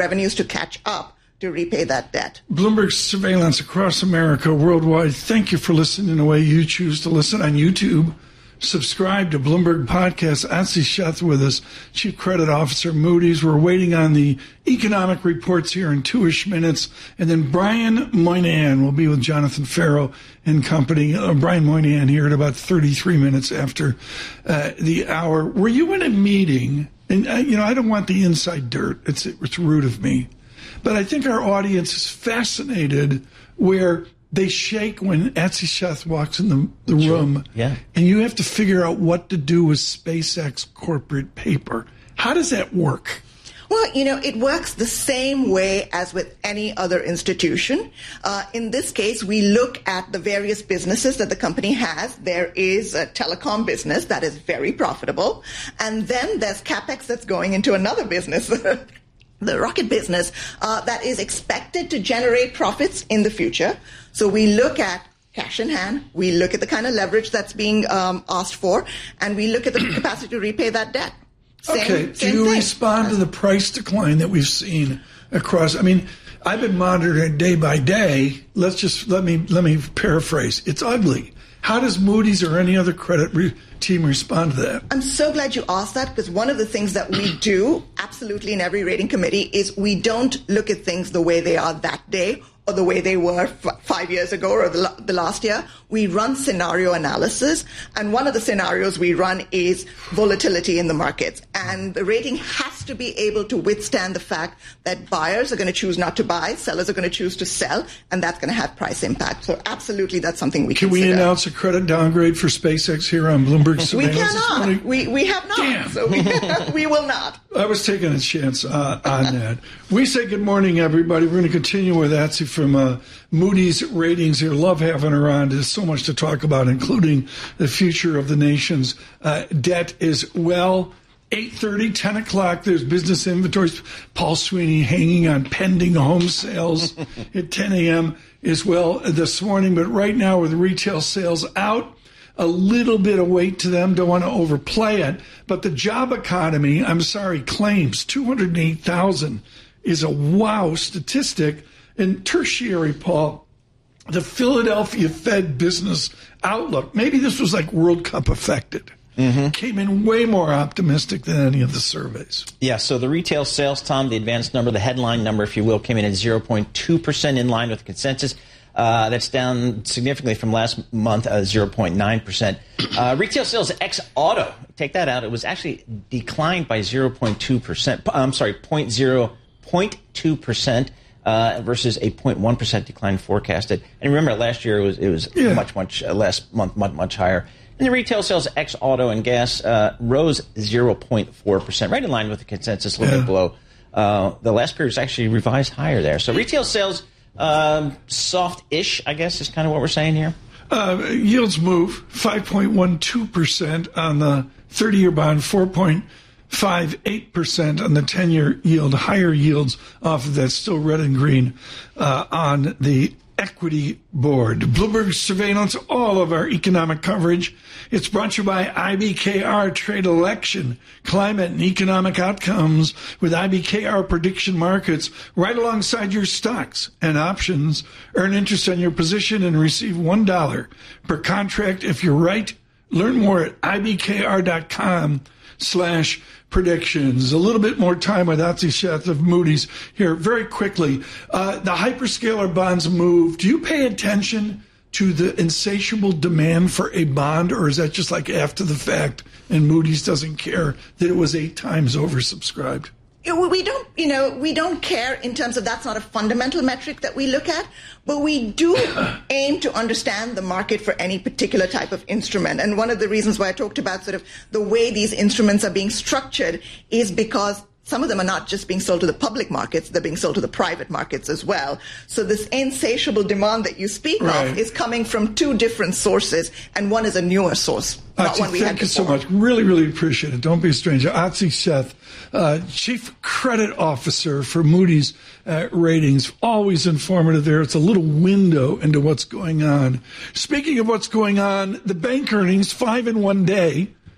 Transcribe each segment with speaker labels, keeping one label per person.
Speaker 1: revenues to catch up to repay that debt.
Speaker 2: Bloomberg surveillance across America, worldwide. Thank you for listening in the way you choose to listen on YouTube. Subscribe to Bloomberg Podcast. Atsi Sheth with us, Chief Credit Officer, Moody's. We're waiting on the economic reports here in 2-ish minutes. And then Brian Moynihan will be with Jonathan Farrow and company. Brian Moynihan here at about 33 minutes after the hour. Were you in a meeting? And, I don't want the inside dirt. It's rude of me. But I think our audience is fascinated where they shake when Atsi Sheth walks in the room.
Speaker 3: Yeah.
Speaker 2: And you have to figure out what to do with SpaceX corporate paper. How does that work?
Speaker 1: Well, it works the same way as with any other institution. In this case, we look at the various businesses that the company has. There is a telecom business that is very profitable. And then there's CapEx that's going into another business, the rocket business, that is expected to generate profits in the future. So we look at cash in hand, we look at the kind of leverage that's being asked for, and we look at the capacity to repay that debt.
Speaker 2: Do you respond to the price decline that we've seen across? I mean, I've been monitoring day by day. Let me paraphrase. It's ugly. How does Moody's or any other credit team respond to that?
Speaker 1: I'm so glad you asked that, because one of the things that we do absolutely in every rating committee is we don't look at things the way they are that day or the way they were 5 years ago or the last year. We run scenario analysis, and one of the scenarios we run is volatility in the markets. And the rating has to be able to withstand the fact that buyers are going to choose not to buy, sellers are going to choose to sell, and that's going to have price impact. So absolutely, that's something we consider.
Speaker 2: Can we announce a credit downgrade for SpaceX here on Bloomberg Surveillance?
Speaker 1: We cannot. We have not.
Speaker 2: Damn.
Speaker 1: So we will not.
Speaker 2: I was taking a chance on that. We say good morning, everybody. We're going to continue with Atsi from Moody's Ratings here. Love having her on. There's so much to talk about, including the future of the nation's debt as well. 8:30, 10 o'clock, there's business inventories. Paul Sweeney hanging on pending home sales at 10 a.m. as well this morning. But right now with retail sales out, a little bit of weight to them. Don't want to overplay it. But the job economy, claims 208,000 is a wow statistic. And tertiary, Paul, the Philadelphia Fed Business Outlook, maybe this was like World Cup affected, came in way more optimistic than any of the surveys.
Speaker 3: Yeah, so the retail sales, Tom, the advanced number, the headline number, if you will, came in at 0.2% in line with consensus. That's down significantly from last month, 0.9%. Retail sales ex-auto, take that out, it was actually declined by 0.2%. I'm sorry, 0.2%. Versus a 0.1% decline forecasted. And remember, last year it was much less, much higher. And the retail sales ex-auto and gas rose 0.4%, right in line with the consensus, a little bit below. The last period was actually revised higher there. So retail sales, soft-ish, I guess, is kind of what we're saying here.
Speaker 2: Yields move 5.12% on the 30-year bond, 4.58% on the 10-year yield, higher yields off of that, still red and green on the equity board. Bloomberg Surveillance, all of our economic coverage. It's brought to you by IBKR Trade Election, Climate and Economic Outcomes with IBKR Prediction Markets right alongside your stocks and options. Earn interest on your position and receive $1 per contract if you're right. Learn more at ibkr.com/predictions. A little bit more time with Atsi Sheth of Moody's here. Very quickly, the hyperscaler bonds move. Do you pay attention to the insatiable demand for a bond, or is that just like after the fact and Moody's doesn't care that it was 8 times oversubscribed?
Speaker 1: We don't care in terms of that's not a fundamental metric that we look at, but we do aim to understand the market for any particular type of instrument. And one of the reasons why I talked about sort of the way these instruments are being structured is because some of them are not just being sold to the public markets, they're being sold to the private markets as well. So this insatiable demand that you speak of is coming from 2 different sources, and one is a newer source, not one we had before.
Speaker 2: Thank you so much. Really, really appreciate it. Don't be a stranger. Atsi Sheth, Chief Credit Officer for Moody's Ratings. Always informative there. It's a little window into what's going on. Speaking of what's going on, the bank earnings, 5 in one day.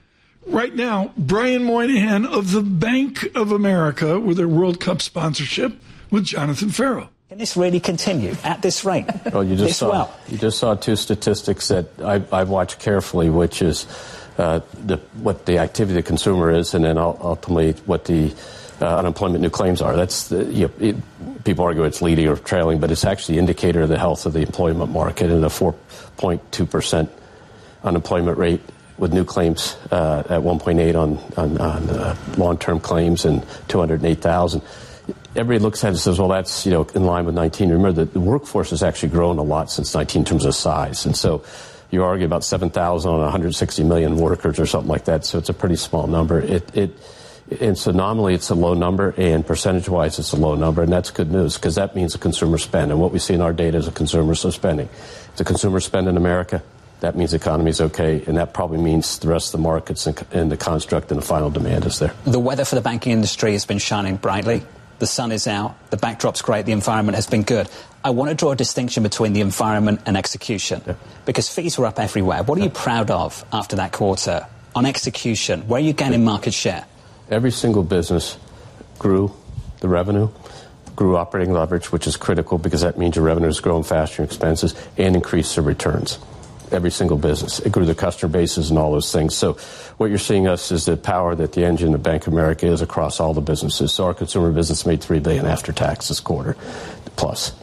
Speaker 2: right now, Brian Moynihan of the Bank of America with their World Cup sponsorship with Jonathan Ferro.
Speaker 4: Can this really continue at this rate?
Speaker 5: Well, you just saw two statistics that I've watched carefully, which is what the activity of the consumer is, and then ultimately what the unemployment new claims are. That's people argue it's leading or trailing, but it's actually an indicator of the health of the employment market. And a 4.2% unemployment rate with new claims at 1.8 on long-term claims and 208,000. Everybody looks at it and says, well, that's in line with 19. Remember that the workforce has actually grown a lot since 19 in terms of size, and so you argue about 7,000 on 160 million workers or something like that. So it's a pretty small number. And so nominally it's a low number, and percentage-wise it's a low number, and that's good news because that means the consumer spend. And what we see in our data is the consumers spending. If the consumer spend in America, that means the economy is okay, and that probably means the rest of the markets and the construct and the final demand is there.
Speaker 4: The weather for the banking industry has been shining brightly. The sun is out. The backdrop's great. The environment has been good. I want to draw a distinction between the environment and execution because fees were up everywhere. What are you proud of after that quarter on execution? Where are you gaining market share?
Speaker 5: Every single business grew the revenue, grew operating leverage, which is critical because that means your revenue is growing faster than expenses, and increased their returns. Every single business. It grew the customer bases and all those things. So what you're seeing us is the power that the engine of Bank of America is across all the businesses. So our consumer business made $3 billion after tax this quarter, plus.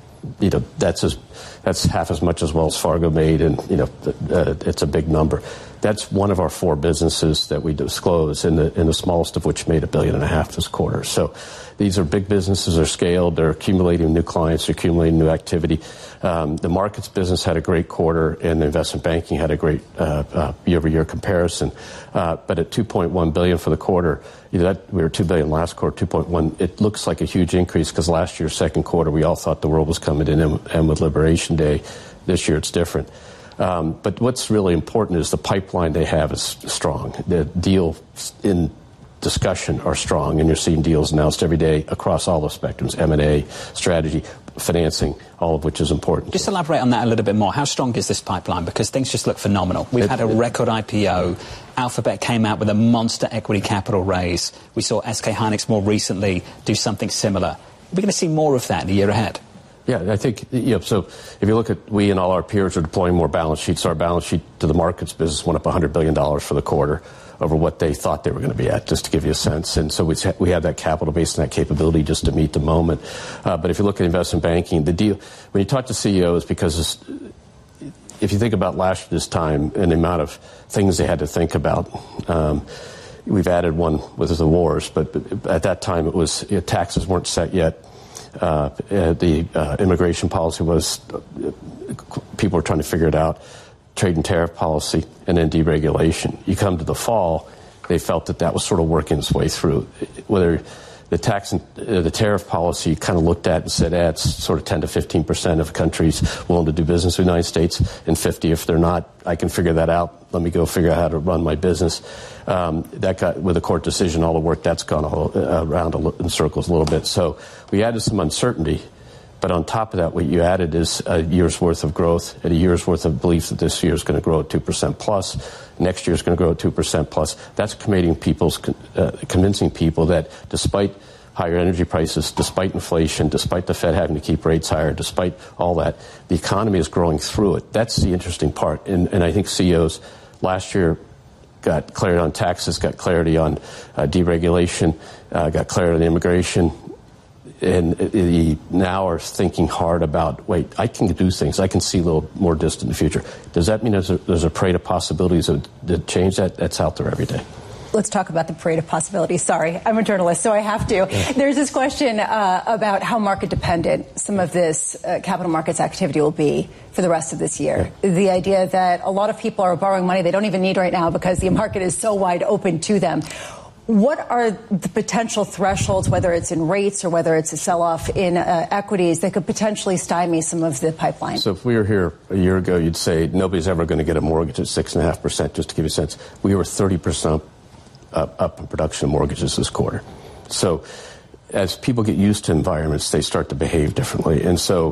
Speaker 5: That's half as much as Wells Fargo made, and it's a big number. That's one of our four businesses that we disclose, and the smallest of which made $1.5 billion this quarter. So these are big businesses, they're scaled, they're accumulating new clients, they're accumulating new activity. The markets business had a great quarter, and the investment banking had a great year-over-year comparison. But at $2.1 billion for the quarter, we were $2 billion last quarter, 2.1. It looks like a huge increase because last year's second quarter, we all thought the world was coming in and with Liberation Day. This year it's different. But what's really important is the pipeline they have is strong. The deal in discussion are strong, and you're seeing deals announced every day across all the spectrums, M&A, strategy, financing, all of which is important. Just
Speaker 4: elaborate on that a little bit more. How strong is this pipeline? Because things just look phenomenal. We've had a record IPO. Alphabet came out with a monster equity capital raise. We saw SK Hynix more recently do something similar. We're going to see more of that in the year ahead.
Speaker 5: Yeah, I think, so if you look at, we and all our peers are deploying more balance sheets. Our balance sheet to the markets business went up $100 billion for the quarter over what they thought they were going to be at, just to give you a sense. And so we have that capital base and that capability just to meet the moment. But if you look at investment banking, the deal, when you talk to CEOs, because if you think about last year's time and the amount of things they had to think about, we've added one with the wars, but at that time it was taxes weren't set yet. The immigration policy was, people were trying to figure it out, trade and tariff policy, and then deregulation. You come to the fall, they felt that was sort of working its way through. Whether the tax and the tariff policy kind of looked at and said, it's sort of 10 to 15% of countries willing to do business with the United States, and 50 if they're not. I can figure that out. Let me go figure out how to run my business. That got, with a court decision, all the work that's gone around in circles a little bit. So we added some uncertainty, but on top of that, what you added is a year's worth of growth and a year's worth of belief that this year is going to grow at 2% plus. Next year is going to grow at 2% plus. That's convincing people that despite higher energy prices, despite inflation, despite the Fed having to keep rates higher, despite all that, the economy is growing through it. That's the interesting part. And I think CEOs last year got clarity on taxes, got clarity on deregulation, got clarity on immigration, and now are thinking hard about, wait, I can do things. I can see a little more distant in the future. Does that mean there's a parade of possibilities that change that? That's out there every day.
Speaker 6: Let's talk about the parade of possibilities. Sorry, I'm a journalist, so I have to. Yeah. There's this question about how market dependent some of this capital markets activity will be for the rest of this year. Yeah. The idea that a lot of people are borrowing money they don't even need right now because the market is so wide open to them. What are the potential thresholds, whether it's in rates or whether it's a sell-off in equities, that could potentially stymie some of the pipeline?
Speaker 5: So if we were here a year ago, you'd say nobody's ever going to get a mortgage at 6.5%, just to give you a sense. We were 30% up in production of mortgages this quarter. So as people get used to environments, they start to behave differently. And so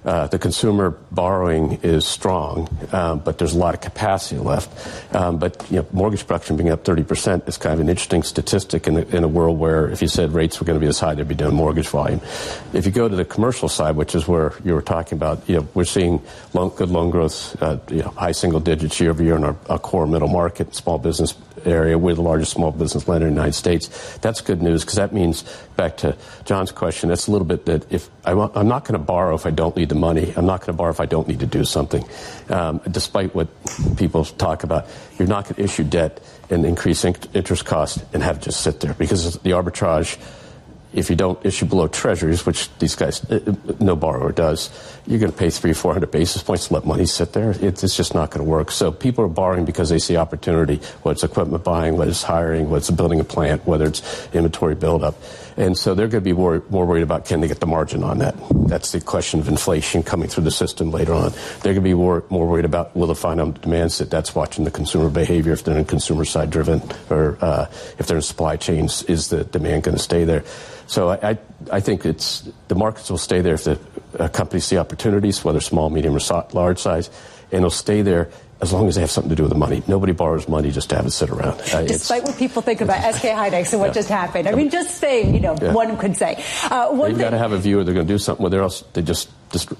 Speaker 5: The consumer borrowing is strong, but there's a lot of capacity left. But mortgage production being up 30% is kind of an interesting statistic in a world where if you said rates were going to be this high, they'd be doing mortgage volume. If you go to the commercial side, which is where you were talking about, we're seeing good loan growth, high single digits year over year in our core middle market, small business area. We're the largest small business lender in the United States. That's good news because that means, back to John's question, that's a little bit that if I'm not going to borrow if I don't need the money. I'm not going to borrow if I don't need to do something. Despite what people talk about, you're not going to issue debt and increase interest costs and have it just sit there because the arbitrage. If you don't issue below treasuries, which these guys, no borrower does, you're going to pay 300 or 400 basis points to let money sit there. It's just not going to work. So people are borrowing because they see opportunity, whether it's equipment buying, whether it's hiring, whether it's building a plant, whether it's inventory buildup. And so they're going to be more worried about can they get the margin on that. That's the question of inflation coming through the system later on. They're going to be more worried about will the finite demand sit. That's watching the consumer behavior if they're in consumer side driven or if they're in supply chains, is the demand going to stay there? So I think the markets will stay there if the companies see opportunities, whether small, medium, or large size, and it'll stay there as long as they have something to do with the money. Nobody borrows money just to have it sit around.
Speaker 6: Despite what people think about SK hynix and what just happened. I mean, just saying, one could say.
Speaker 5: They've got to have a view or they're going to do something with it, or else they just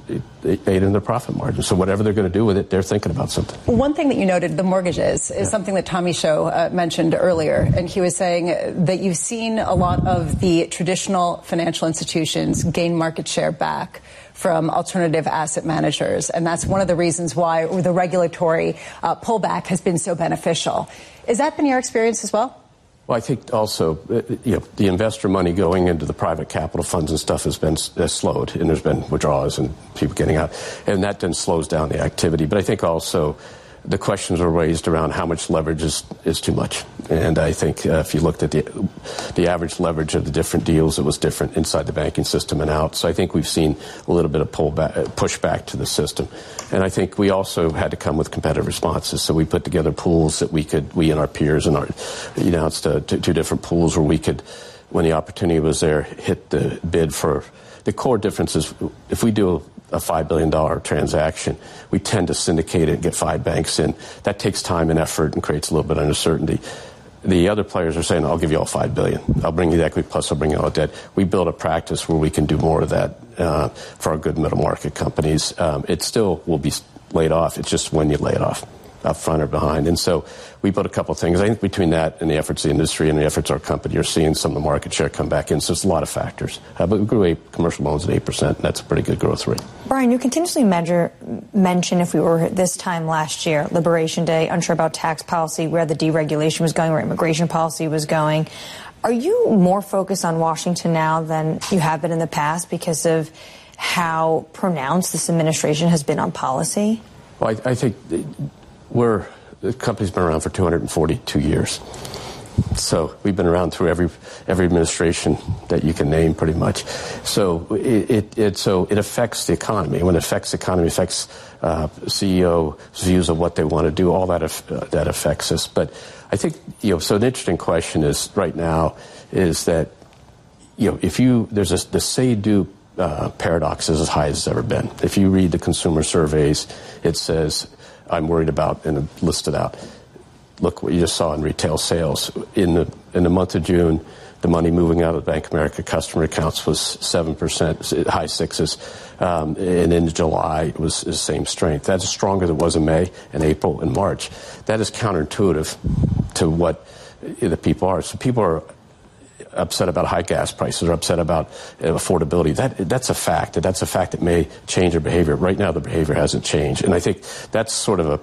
Speaker 5: ate into their profit margin. So whatever they're going to do with it, they're thinking about something. One
Speaker 6: thing that you noted, the mortgages, is something that Tommy Show mentioned earlier. And he was saying that you've seen a lot of the traditional financial institutions gain market share back from alternative asset managers. And that's one of the reasons why the regulatory pullback has been so beneficial. Has that been your experience as well?
Speaker 5: Well, I think also, the investor money going into the private capital funds and stuff has slowed, and there's been withdrawals and people getting out, and that then slows down the activity. But I think also the questions were raised around how much leverage is too much. And I think if you looked at the average leverage of the different deals, it was different inside the banking system and out. So I think we've seen a little bit of pushback to the system. And I think we also had to come with competitive responses. So we put together pools that we and our peers and announced two different pools where we could, when the opportunity was there, hit the bid for. The core difference is if we do a $5 billion transaction, we tend to syndicate it and get 5 banks in. That takes time and effort and creates a little bit of uncertainty. The other players are saying, I'll give you all $5 billion. I'll bring you the equity, plus I'll bring you all the debt. We build a practice where we can do more of that for our good middle market companies. It still will be laid off. It's just when you lay it off, up front or behind. And so we built a couple of things. I think between that and the efforts of the industry and the efforts of our company, you're seeing some of the market share come back in. So it's a lot of factors. But we grew commercial loans at 8%. And that's a pretty good growth rate.
Speaker 7: Brian, you continuously mention if we were this time last year, Liberation Day, unsure about tax policy, where the deregulation was going, where immigration policy was going. Are you more focused on Washington now than you have been in the past because of how pronounced this administration has been on policy?
Speaker 5: Well, I think the company's been around for 242 years. So we've been around through every administration that you can name, pretty much. So it affects the economy. When it affects the economy, it affects CEO's views of what they want to do. All that affects us. But I think so. An interesting question is right now is that there's the say-do paradox is as high as it's ever been. If you read the consumer surveys, it says, I'm worried about, and listed out. Look what you just saw in retail sales. In the month of June, the money moving out of the Bank of America customer accounts was 7%, high sixes. And in July, it was the same strength. That's stronger than it was in May and April and March. That is counterintuitive to what the people are. So people are upset about high gas prices or upset about affordability. That's a fact. That's a fact that may change their behavior. Right now, the behavior hasn't changed. And I think that's sort of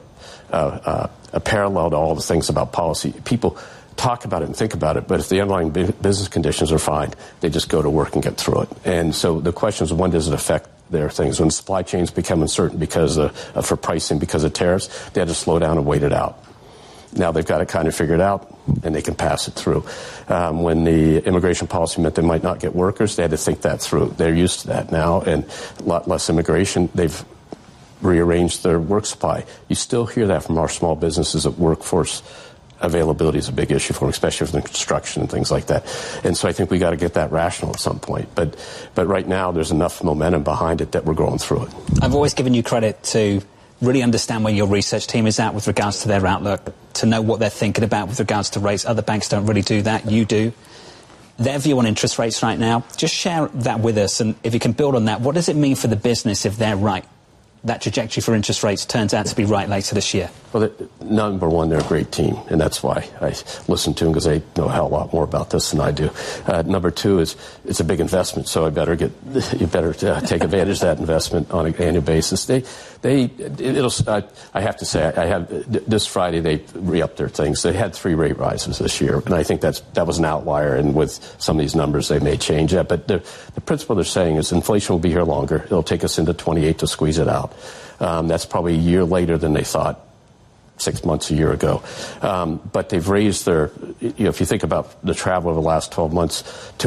Speaker 5: a parallel to all the things about policy. People talk about it and think about it, but if the underlying business conditions are fine, they just go to work and get through it. And so the question is, when does it affect their things? When supply chains become uncertain because for pricing, because of tariffs, they had to slow down and wait it out. Now they've got it kind of figured out, and they can pass it through. When the immigration policy meant they might not get workers, they had to think that through. They're used to that now, and a lot less immigration. They've rearranged their work supply. You still hear that from our small businesses that workforce availability is a big issue for them, especially for the construction and things like that. And so I think we got to get that rational at some point. But right now, there's enough momentum behind it that we're going through it.
Speaker 4: I've always given you credit to really understand where your research team is at with regards to their outlook, to know what they're thinking about with regards to rates. Other banks don't really do that. You do. Their view on interest rates right now, just share that with us. And if you can build on that, what does it mean for the business if they're right? That trajectory for interest rates turns out to be right later this year?
Speaker 5: Well, number one, they're a great team, and that's why I listen to them, because they know a hell of a lot more about this than I do. Number two is it's a big investment, so you better take advantage of that investment on an annual basis. I have to say, this Friday they re-upped their things. They had 3 rate rises this year, and I think that was an outlier, and with some of these numbers they may change that. But the principle they're saying is inflation will be here longer. It'll take us into 28 to squeeze it out. That's probably a year later than they thought 6 months, a year ago. But they've raised their, if you think about the travel over the last 12 months,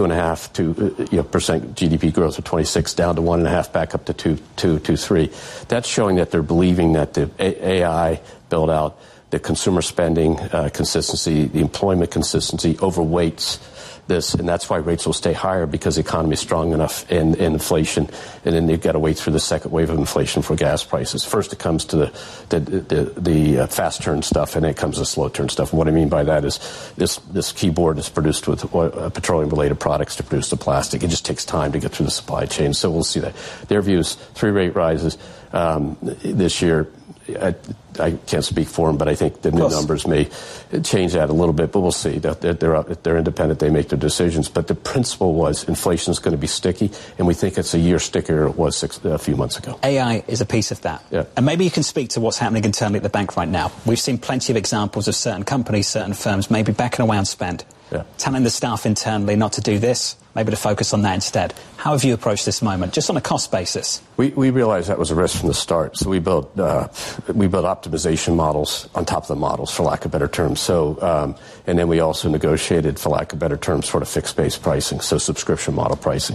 Speaker 5: 2.5% GDP growth of 26 down to 1.5, back up to 2.3. That's showing that they're believing that the AI build out, the consumer spending consistency, the employment consistency overweights this, and that's why rates will stay higher, because the economy is strong enough in inflation, and then they've got to wait through the second wave of inflation for gas prices. First it comes to the fast turn stuff, and then it comes to slow turn stuff. And what I mean by that is this keyboard is produced with petroleum related products to produce the plastic. It just takes time to get through the supply chain, so we'll see that. Their view is 3 rate rises this year. I can't speak for them, but I think the new numbers may change that a little bit, but we'll see. They're independent. They make their decisions. But the principle was inflation is going to be sticky, and we think it's a year stickier than it was a few months ago.
Speaker 4: AI is a piece of that.
Speaker 5: Yeah.
Speaker 4: And maybe you can speak to what's happening internally at the bank right now. We've seen plenty of examples of certain companies, certain firms maybe backing away on spend.
Speaker 5: Yeah.
Speaker 4: Telling the staff internally not to do this, maybe to focus on that instead. How have you approached this moment, just on a cost basis?
Speaker 5: We realized that was a risk from the start, so we built optimization models on top of the models, for lack of better terms. So, and then we also negotiated, for lack of better terms, sort of fixed-based pricing, so subscription model pricing.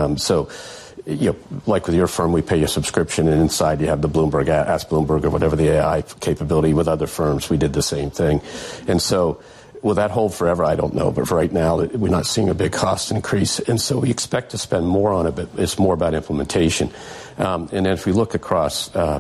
Speaker 5: Like with your firm, we pay you a subscription, and inside you have the Bloomberg, Ask Bloomberg, or whatever the AI capability. With other firms, we did the same thing, and so. Will that hold forever? I don't know. But for right now, we're not seeing a big cost increase. And so we expect to spend more on it, but it's more about implementation. And then if we look across, I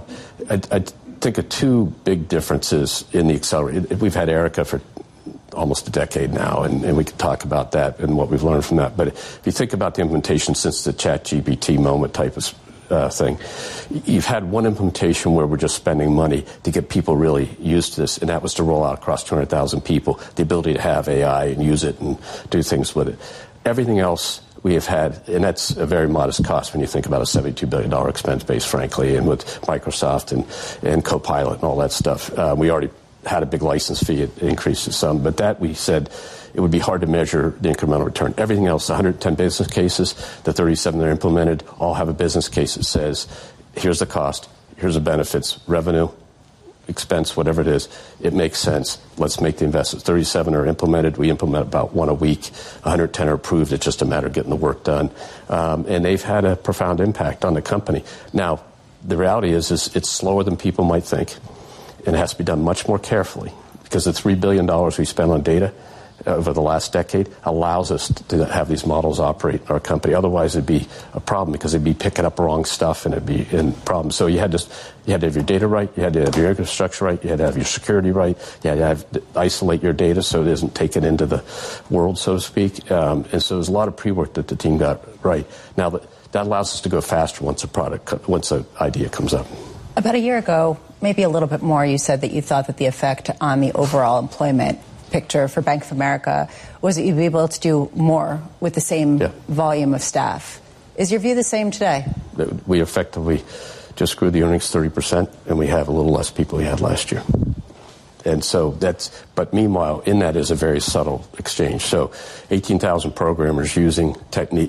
Speaker 5: think of 2 big differences in the accelerator. We've had Erica for almost a decade now, and we could talk about that and what we've learned from that. But if you think about the implementation since the ChatGPT moment type of thing, you've had one implementation where we're just spending money to get people really used to this, and that was to roll out across 200,000 people the ability to have AI and use it and do things with it. Everything else we have had, and that's a very modest cost when you think about a $72 billion expense base, frankly, and with Microsoft and Copilot and all that stuff. We already had a big license fee. It increased some, but that we said it would be hard to measure the incremental return. Everything else, 110 business cases, the 37 that are implemented, all have a business case that says, here's the cost, here's the benefits, revenue, expense, whatever it is. It makes sense. Let's make the investments. 37 are implemented. We implement about 1 a week. 110 are approved. It's just a matter of getting the work done. And they've had a profound impact on the company. Now, the reality is it's slower than people might think, and it has to be done much more carefully, because the $3 billion we spent on data over the last decade allows us to have these models operate in our company. Otherwise, it'd be a problem, because they'd be picking up wrong stuff, and it'd be a problem. So you had to have your data right, you had to have your infrastructure right, you had to have your security right, you had to isolate your data so it isn't taken into the world, so to speak. And so there's a lot of pre-work that the team got right. Now, that allows us to go faster once an idea comes up.
Speaker 6: About a year ago, maybe a little bit more, you said that you thought that the effect on the overall employment picture for Bank of America was that you'd be able to do more with the same volume of staff. Is your view the same today?
Speaker 5: We effectively just grew the earnings 30%, and we have a little less people we had last year. And so but meanwhile, in that is a very subtle exchange. So 18,000 programmers using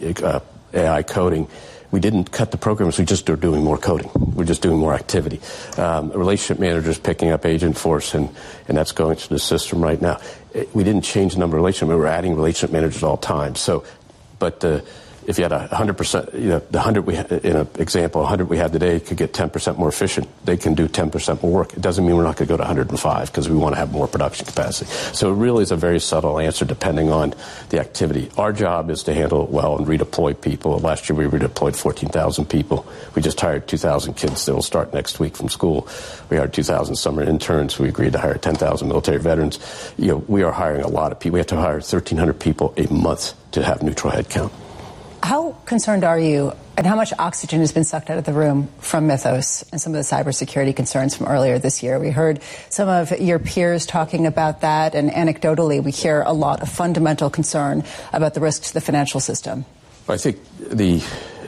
Speaker 5: AI coding. We didn't cut the programs. We just are doing more coding. We're just doing more activity. Relationship managers picking up agent force, and that's going through the system right now. We didn't change the number of relationship managers. We're adding relationship managers all the time. So, but if you had 100%, the 100 we in an example, 100 we had today could get 10% more efficient. They can do 10% more work. It doesn't mean we're not going to go to 105 because we want to have more production capacity. So it really is a very subtle answer depending on the activity. Our job is to handle it well and redeploy people. Last year we redeployed 14,000 people. We just hired 2,000 kids that will start next week from school. We hired 2,000 summer interns. We agreed to hire 10,000 military veterans. We are hiring a lot of people. We have to hire 1,300 people a month to have neutral headcount.
Speaker 6: How concerned are you, and how much oxygen has been sucked out of the room from Mythos and some of the cybersecurity concerns from earlier this year? We heard some of your peers talking about that, and anecdotally, we hear a lot of fundamental concern about the risks to the financial system.
Speaker 5: I think the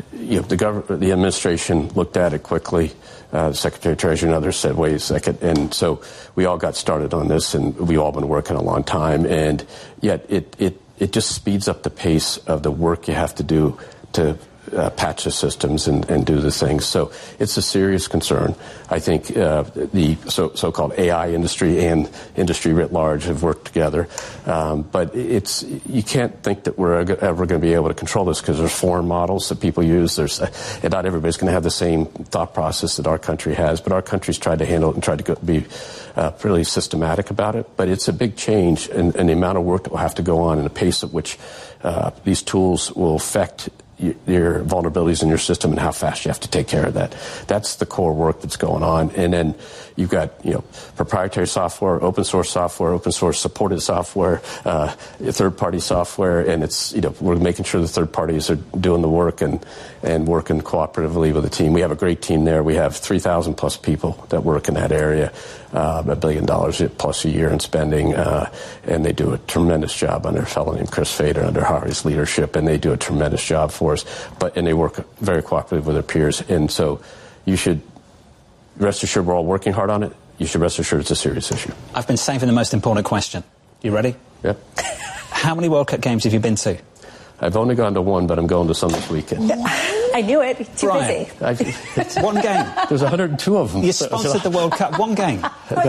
Speaker 5: administration looked at it quickly. The Secretary of Treasury and others said, wait a second. And so we all got started on this, and we've all been working a long time. And yet it just speeds up the pace of the work you have to do to patch the systems and do the things. So it's a serious concern. I think the so-called AI industry and industry writ large have worked together. But you can't think that we're ever going to be able to control this because there's foreign models that people use. And not everybody's going to have the same thought process that our country has. But our country's tried to handle it and tried to be really systematic about it. But it's a big change in the amount of work that will have to go on and the pace at which these tools will affect your vulnerabilities in your system and how fast you have to take care of that. That's the core work that's going on. And then you've got, proprietary software, open source supported software, third-party software, and it's, we're making sure the third parties are doing the work and working cooperatively with the team. We have a great team there. We have 3,000 plus people that work in that area, $1 billion plus a year in spending, and they do a tremendous job under a fellow named Chris Fader, under Harvey's leadership, and they do a tremendous job for us. And they work very cooperatively with their peers. And so you should rest assured we're all working hard on it. You should rest assured it's a serious issue.
Speaker 4: I've been saving the most important question. You ready?
Speaker 5: Yep.
Speaker 4: How many World Cup games have you been to?
Speaker 5: I've only gone to one, but I'm going to some this weekend.
Speaker 6: I knew it. Too
Speaker 4: busy. One game.
Speaker 5: There's 102 of them.
Speaker 4: You sponsored the World Cup. One game.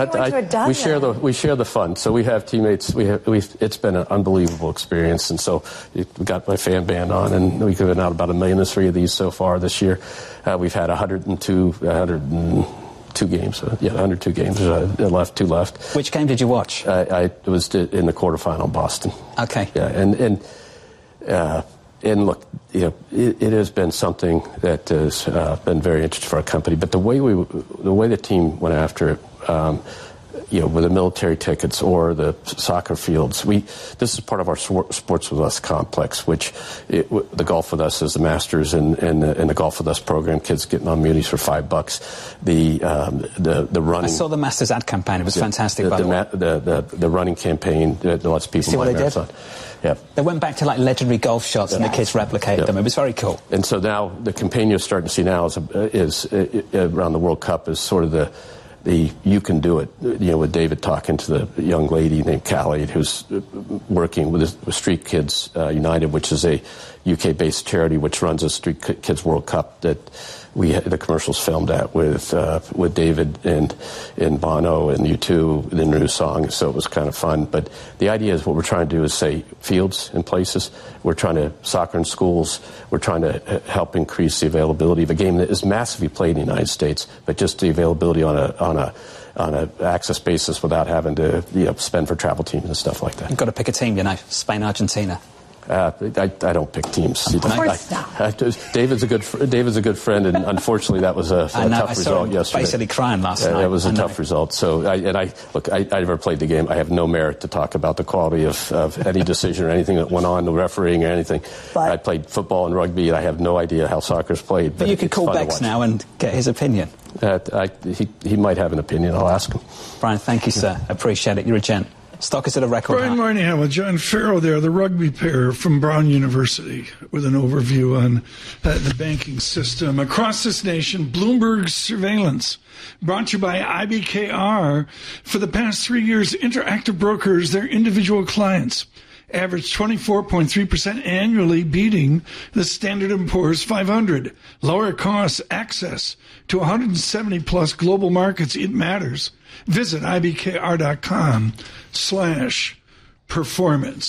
Speaker 5: We share the fun. So we have teammates. It's been an unbelievable experience, and so we got my fan band on, and we've given out about 1,000,003 of these so far this year. We've had 102 games. 102 games. Two left.
Speaker 4: Which game did you watch?
Speaker 5: I was in the quarterfinal in Boston.
Speaker 4: Okay.
Speaker 5: Yeah, and look, it has been something that has been very interesting for our company. But the way the team went after it, with the military tickets or the soccer fields, this is part of our Sports With Us complex, which the Golf With Us is the Masters and the Golf With Us program. Kids getting on munis for $5. The running. I
Speaker 4: saw the Masters ad campaign. It was fantastic. By the way,
Speaker 5: the running campaign that lets people.
Speaker 4: See what they did?
Speaker 5: Yeah.
Speaker 4: They went back to legendary golf shots and the kids replicated them. It was very cool.
Speaker 5: And so now the campaign you're starting to see now is around the World Cup is sort of the you can do it, with David talking to the young lady named Callie who's working with Street Kids United, which is a UK-based charity which runs a Street Kids World Cup that the commercials filmed at with David and Bono and U2, the new song. So it was kind of fun. But the idea is what we're trying to do is say fields and places. We're trying to soccer in schools. We're trying to help increase the availability of a game that is massively played in the United States, but just the availability on a access basis without having to spend for travel teams and stuff like that.
Speaker 4: You've got to pick a team, Spain, Argentina.
Speaker 5: I don't pick teams.
Speaker 6: Of course not.
Speaker 5: David's a good friend, and unfortunately that was a tough result yesterday.
Speaker 4: Basically crying last night.
Speaker 5: It was a tough result. So I never played the game. I have no merit to talk about the quality of any decision or anything that went on, the refereeing or anything. But I played football and rugby, and I have no idea how soccer's played.
Speaker 4: But you could call Bex now and get his opinion.
Speaker 5: He might have an opinion. I'll ask him.
Speaker 4: Brian, thank you, sir. Appreciate it. You're a gent. Stock is at a record high.
Speaker 2: Brian Moynihan with John Farrow there, the rugby pair from Brown University, with an overview on the banking system across this nation. Bloomberg surveillance, brought to you by IBKR. For the past 3 years, Interactive Brokers, their individual clients, averaged 24.3% annually, beating the Standard & Poor's 500. Lower costs, access to 170-plus global markets. It matters. Visit IBKR.com/performance.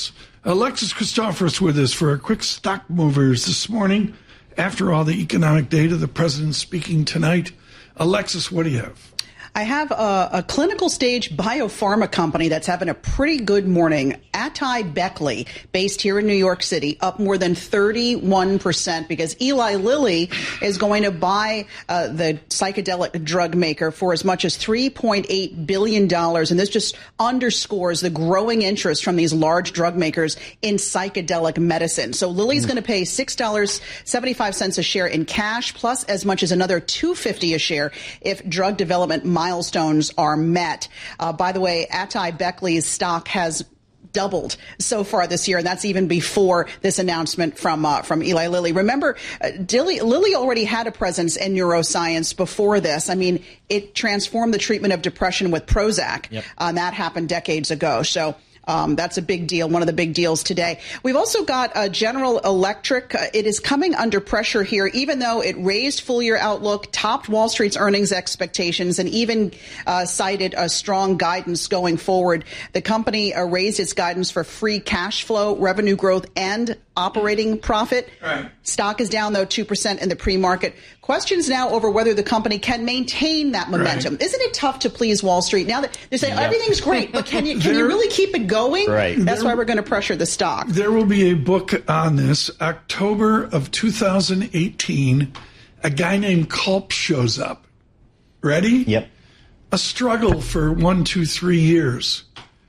Speaker 2: Alexis Christoforous with us for our quick stock movers this morning. After all the economic data, the president's speaking tonight. Alexis, what do you have?
Speaker 8: I have a clinical stage biopharma company that's having a pretty good morning. AtaiBeckley, based here in New York City, up more than 31% because Eli Lilly is going to buy the psychedelic drug maker for as much as $3.8 billion. And this just underscores the growing interest from these large drug makers in psychedelic medicine. So Lilly's going to pay $6.75 a share in cash, plus as much as another $2.50 a share if drug development milestones are met. By the way, AtaiBeckley's stock has doubled so far this year, and that's even before this announcement from Eli Lilly. Remember, Lilly already had a presence in neuroscience before this. I mean, it transformed the treatment of depression with Prozac. Yep. That happened decades ago. So that's a big deal, one of the big deals today. We've also got General Electric. It is coming under pressure here, even though it raised full-year outlook, topped Wall Street's earnings expectations, and even cited a strong guidance going forward. The company raised its guidance for free cash flow, revenue growth, and operating profit. Right. Stock is down, though, 2% in the pre-market. Questions now over whether the company can maintain that momentum. Right. Isn't it tough to please Wall Street now that they're saying everything's great, but can you really keep it going? Right. That's why we're going to pressure the stock.
Speaker 2: There will be a book on this. October of 2018, a guy named Culp shows up. Ready?
Speaker 3: Yep.
Speaker 2: A struggle for 1, 2, 3 years.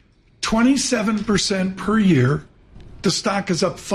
Speaker 2: 27% per year. The stock is up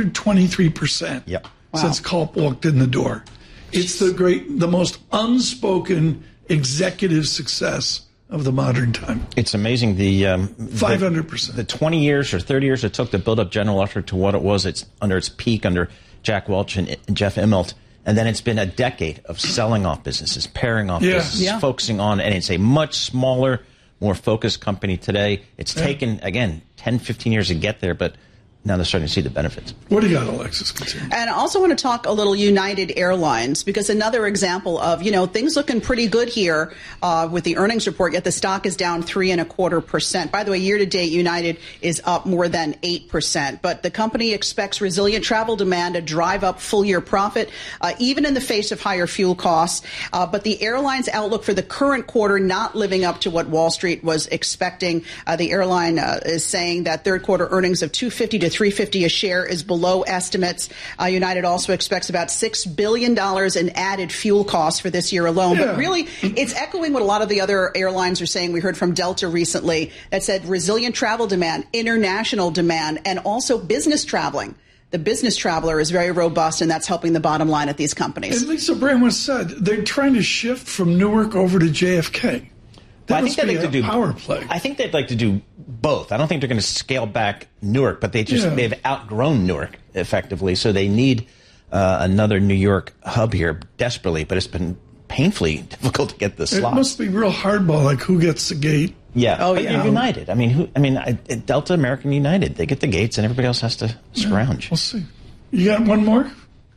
Speaker 2: 523% since Culp walked in the door. It's the most unspoken executive success of the modern time.
Speaker 3: It's amazing
Speaker 2: 500%.
Speaker 3: The 20 years or 30 years it took to build up General Electric to what it was. It's under its peak under Jack Welch and Jeff Immelt. And then it's been a decade of selling off businesses, paring off businesses, focusing on, and it's a much smaller, more focused company today. It's taken, again, 10, 15 years to get there, but now they're starting to see the benefits.
Speaker 2: What do you got, Alexis? Continue.
Speaker 8: And I also want to talk a little United Airlines, because another example of, things looking pretty good here with the earnings report, yet the stock is down 3.25%. By the way, year to date, United is up more than 8%. But the company expects resilient travel demand to drive up full year profit, even in the face of higher fuel costs. But the airline's outlook for the current quarter not living up to what Wall Street was expecting. The airline is saying that third quarter earnings of $2.50 to $3.50 a share is below estimates. United also expects about $6 billion in added fuel costs for this year alone. Yeah. But really, it's echoing what a lot of the other airlines are saying. We heard from Delta recently that said resilient travel demand, international demand, and also business traveling. The business traveler is very robust, and that's helping the bottom line at these companies.
Speaker 2: And Lisa Bramwell said they're trying to shift from Newark over to JFK.
Speaker 3: Well, I think they'd like to do
Speaker 2: power play.
Speaker 3: I think they'd like to do both. I don't think they're going to scale back Newark, but they've outgrown Newark effectively, so they need another New York hub here desperately. But it's been painfully difficult to get the slots.
Speaker 2: It must be real hardball, like who gets the gate.
Speaker 3: Yeah. Oh, yeah. United. Delta, American United. They get the gates, and everybody else has to scrounge.
Speaker 2: We'll see. You got one more?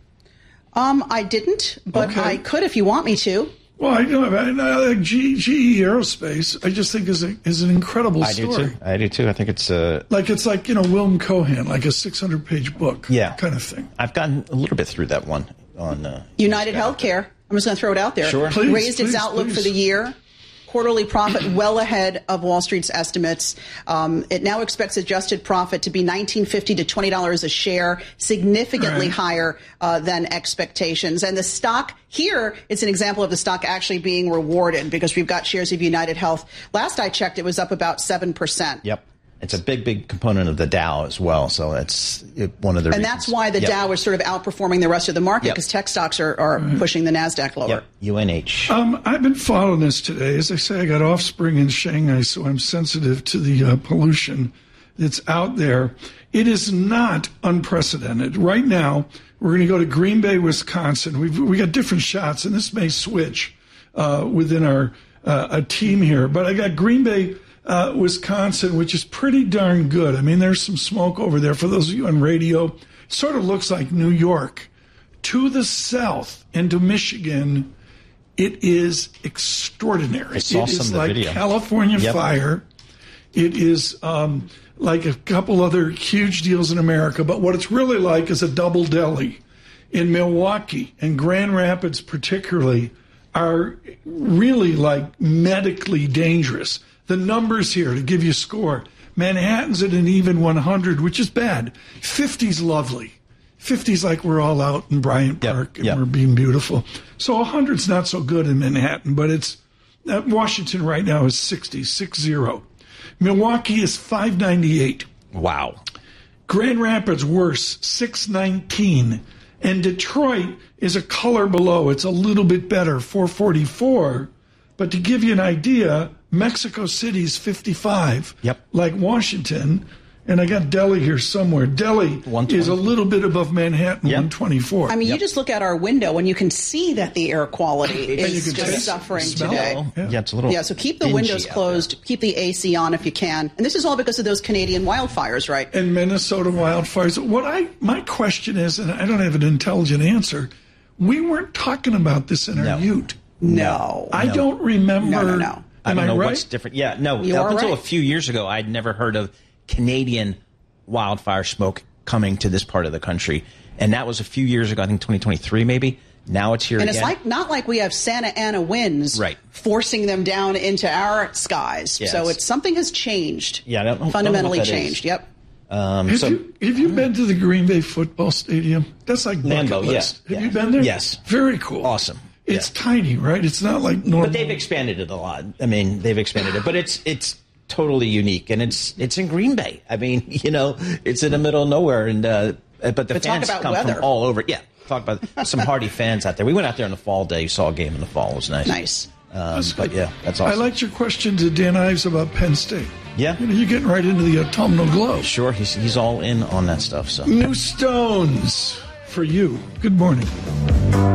Speaker 8: I didn't, but I could if you want me to.
Speaker 2: Well, I like GE Aerospace. I just think is an incredible story.
Speaker 3: I do too. I think it's
Speaker 2: like Willem Cohan, like a 600-page book, kind of thing.
Speaker 3: I've gotten a little bit through that one on
Speaker 8: United Healthcare. I'm just going to throw it out there.
Speaker 3: Sure.
Speaker 8: Raised its outlook for the year. Quarterly profit well ahead of Wall Street's estimates. It now expects adjusted profit to be $19.50 to $20 a share, significantly higher than expectations. And the stock here, it's an example of the stock actually being rewarded because we've got shares of United Health. Last I checked, it was up about 7%.
Speaker 3: Yep. It's a big component of the Dow as well, so it's one of the reasons.
Speaker 8: And that's why the Dow is sort of outperforming the rest of the market, because tech stocks are pushing the NASDAQ lower.
Speaker 3: UNH.
Speaker 2: I've been following this today. As I say, I got offspring in Shanghai, so I'm sensitive to the pollution that's out there. It is not unprecedented. Right now, we're going to go to Green Bay, Wisconsin. We got different shots, and this may switch within our a team here. But I got Green Bay, Wisconsin, which is pretty darn good. I mean, there's some smoke over there. For those of you on radio, sort of looks like New York. To the south into Michigan, it is extraordinary.
Speaker 3: It's awesome,
Speaker 2: like
Speaker 3: video.
Speaker 2: California fire. It is like a couple other huge deals in America, but what it's really like is a double deli. In Milwaukee and Grand Rapids particularly are really like medically dangerous. The numbers here, to give you a score, Manhattan's at an even 100, which is bad. 50's lovely. 50's like we're all out in Bryant Park and we're being beautiful. So 100's not so good in Manhattan, but it's Washington right now is 60. Milwaukee is 598.
Speaker 3: Wow.
Speaker 2: Grand Rapids worse, 619. And Detroit is a color below. It's a little bit better, 444. But to give you an idea, Mexico City's 55, like Washington. And I got Delhi here somewhere. Delhi is a little bit above Manhattan, 124.
Speaker 8: I mean, you just look out our window and you can see that the air quality is just suffering today.
Speaker 3: It's a little
Speaker 8: so keep the windows closed, keep the AC on if you can. And this is all because of those Canadian wildfires, right?
Speaker 2: And Minnesota wildfires. My question is, and I don't have an intelligent answer, we weren't talking about this in our ute.
Speaker 8: No.
Speaker 2: I don't remember.
Speaker 8: No.
Speaker 3: I don't know
Speaker 2: right?
Speaker 3: what's different. Yeah, no.
Speaker 8: You
Speaker 3: up until
Speaker 8: right.
Speaker 3: a few years ago, I'd never heard of Canadian wildfire smoke coming to this part of the country. And that was a few years ago, I think 2023 maybe. Now it's here
Speaker 8: and
Speaker 3: again.
Speaker 8: And it's not like we have Santa Ana winds forcing them down into our skies.
Speaker 3: Yes.
Speaker 8: So something has changed.
Speaker 3: Yeah, I don't know,
Speaker 8: fundamentally
Speaker 3: what that
Speaker 8: changed.
Speaker 3: Is.
Speaker 8: Yep.
Speaker 2: Have you been to the Green Bay football stadium? That's like bucket list. Have you been there?
Speaker 3: Yes.
Speaker 2: Very cool.
Speaker 3: Awesome.
Speaker 2: It's tiny, right? It's not like normal.
Speaker 3: But they've expanded it a lot. I mean, they've expanded it. But it's totally unique. And it's in Green Bay. I mean, it's in the middle of nowhere. And but the fans come from all over. Yeah. Talk about some hardy fans out there. We went out there on the fall day. Saw a game in the fall. It was nice.
Speaker 8: Nice.
Speaker 3: But yeah, that's awesome.
Speaker 2: I liked your question to Dan Ives about Penn State.
Speaker 3: Yeah.
Speaker 2: You're getting right into the autumnal glow.
Speaker 3: Sure. He's all in on that stuff. So
Speaker 2: New stones for you. Good morning.